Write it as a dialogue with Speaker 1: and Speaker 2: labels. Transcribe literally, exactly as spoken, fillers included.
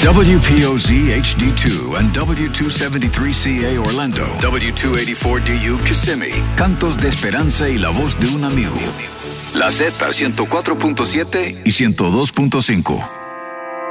Speaker 1: W P O Z H D two and W two seventy-three C A Orlando, W two eighty-four D U Kissimmee, cantos de esperanza y la voz de un amigo. La Z ciento cuatro punto siete y ciento dos punto cinco.